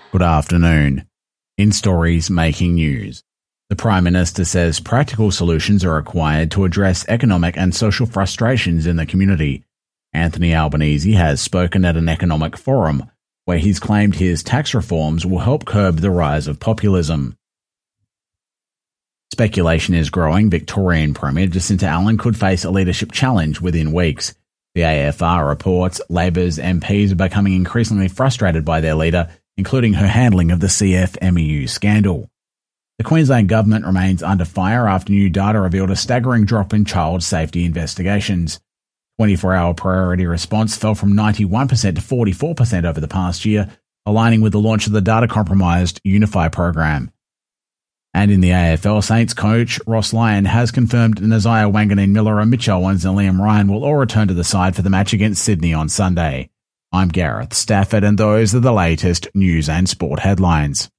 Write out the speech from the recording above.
Good afternoon. In stories making news, the Prime Minister says practical solutions are required to address economic and social frustrations in the community. Anthony Albanese has spoken at an economic forum where he's claimed his tax reforms will help curb the rise of populism. Speculation is growing Victorian Premier Jacinta Allan could face a leadership challenge within weeks. The AFR reports Labor's MPs are becoming increasingly frustrated by their leader, including her handling of the CFMEU scandal. The Queensland Government remains under fire after new data revealed a staggering drop in child safety investigations. 24-hour priority response fell from 91% to 44% over the past year, aligning with the launch of the data-compromised Unify program. And in the AFL, Saints coach Ross Lyon has confirmed Nazaya Wanganeen-Miller and Mitch Owens and Liam Ryan will all return to the side for the match against Sydney on Sunday. I'm Gareth Stafford, and those are the latest news and sport headlines.